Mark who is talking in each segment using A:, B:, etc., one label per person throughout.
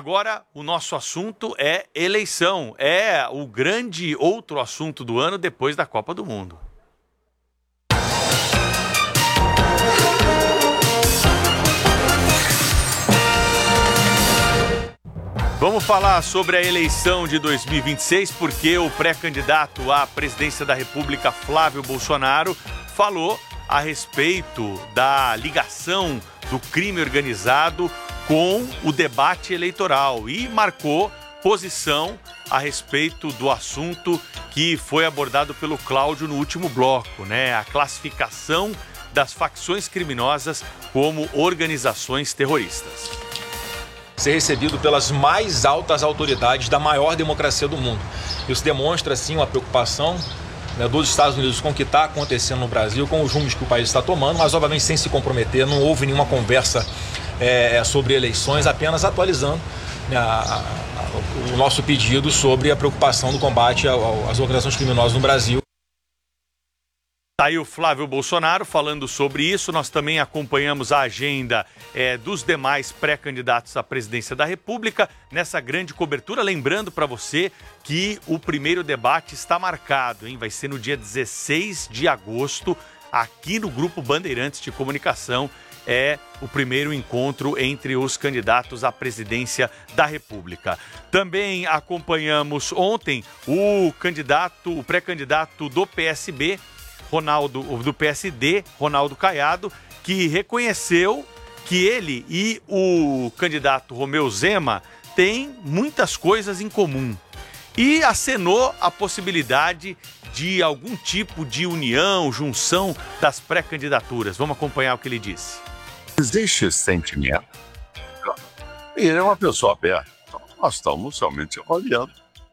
A: Agora, o nosso assunto é eleição. É o grande outro assunto do ano depois da Copa do Mundo. Vamos falar sobre a eleição de 2026, porque o pré-candidato à presidência da República, Flávio Bolsonaro, falou a respeito da ligação do crime organizado com o debate eleitoral e marcou posição a respeito do assunto que foi abordado pelo Cláudio no último bloco, né? A classificação das facções criminosas como organizações terroristas.
B: Ser recebido pelas mais altas autoridades da maior democracia do mundo. Isso demonstra, sim, uma preocupação, né, dos Estados Unidos com o que está acontecendo no Brasil, com os rumos que o país está tomando, mas, obviamente, sem se comprometer. Não houve nenhuma conversa sobre eleições, apenas atualizando, né, o nosso pedido sobre a preocupação do combate às organizações criminosas no Brasil.
A: Tá aí o Flávio Bolsonaro falando sobre isso. Nós também acompanhamos a agenda dos demais pré-candidatos à presidência da República nessa grande cobertura. Lembrando para você que o primeiro debate está marcado, hein? Vai ser no dia 16 de agosto, aqui no Grupo Bandeirantes de Comunicação. É o primeiro encontro entre os candidatos à presidência da República. Também acompanhamos ontem o pré-candidato do PSB, do PSD, Ronaldo Caiado, que reconheceu que ele e o candidato Romeu Zema têm muitas coisas em comum e acenou a possibilidade de algum tipo de união, junção das pré-candidaturas. Vamos acompanhar o que ele disse.
C: Existe esse sentimento. Ele é uma pessoa aberta. Então, nós estamos somente olhando.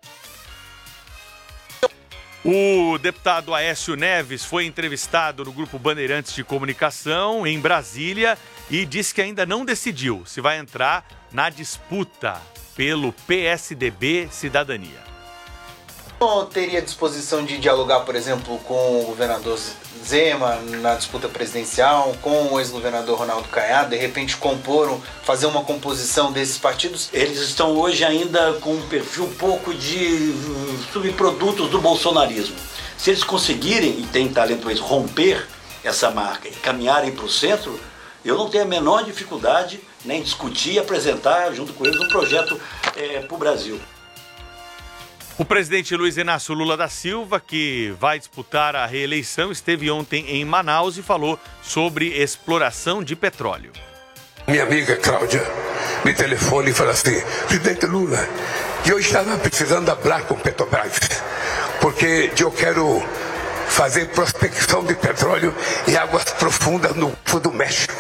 A: O deputado Aécio Neves foi entrevistado no Grupo Bandeirantes de Comunicação em Brasília e disse que ainda não decidiu se vai entrar na disputa pelo PSDB Cidadania.
D: Não teria disposição de dialogar, por exemplo, com o governador Zema na disputa presidencial, com o ex-governador Ronaldo Caiado, de repente fazer uma composição desses partidos?
E: Eles estão hoje ainda com um perfil um pouco de subprodutos do bolsonarismo. Se eles conseguirem, e tem talento para isso, romper essa marca e caminharem para o centro, eu não tenho a menor dificuldade nem discutir e apresentar junto com eles um projeto para o Brasil.
A: O presidente Luiz Inácio Lula da Silva, que vai disputar a reeleição, esteve ontem em Manaus e falou sobre exploração de petróleo.
F: Minha amiga Cláudia me telefona e fala assim: presidente Lula, eu estava precisando falar com Petrobras, porque eu quero fazer prospecção de petróleo em águas profundas no Golfo do México.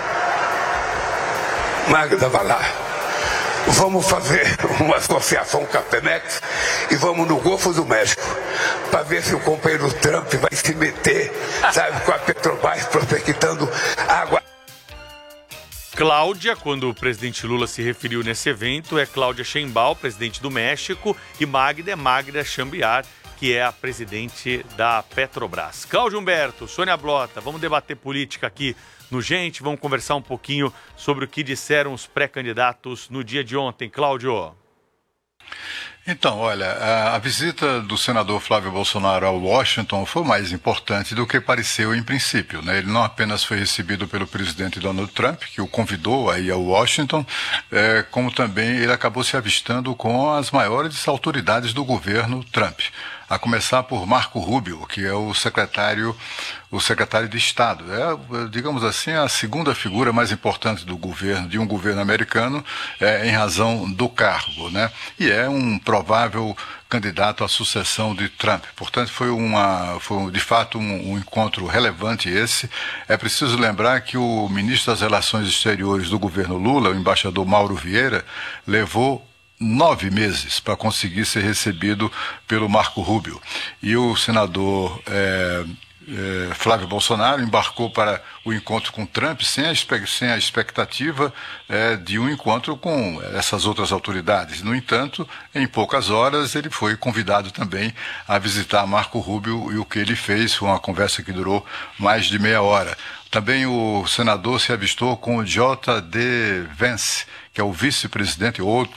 F: Magda, vai lá. Vamos fazer uma associação com a Pemex e vamos no Golfo do México para ver se o companheiro Trump vai se meter, sabe, com a Petrobras prospectando água.
A: Cláudia, quando o presidente Lula se referiu nesse evento, é Cláudia Sheinbaum, presidente do México, e Magda é Magda Chambriard, que é a presidente da Petrobras. Cláudio Humberto, Sônia Blota, vamos debater política aqui no Gente, vamos conversar um pouquinho sobre o que disseram os pré-candidatos no dia de ontem. Cláudio.
G: Então, olha, a visita do senador Flávio Bolsonaro ao Washington foi mais importante do que pareceu em princípio, né? Ele não apenas foi recebido pelo presidente Donald Trump, que o convidou a ir ao Washington, como também ele acabou se avistando com as maiores autoridades do governo Trump. A começar por Marco Rubio, que é o secretário de Estado. É, digamos assim, a segunda figura mais importante do governo, de um governo americano, em razão do cargo, né? E é um provável candidato à sucessão de Trump. Portanto, foi de fato um encontro relevante esse. É preciso lembrar que o ministro das Relações Exteriores do governo Lula, o embaixador Mauro Vieira, levou 9 meses para conseguir ser recebido pelo Marco Rubio. E o senador Flávio Bolsonaro embarcou para o encontro com Trump sem a expectativa de um encontro com essas outras autoridades. No entanto, em poucas horas ele foi convidado também a visitar Marco Rubio, e o que ele fez foi uma conversa que durou mais de meia hora. Também o senador se avistou com o J.D. Vance, que é o vice-presidente, outro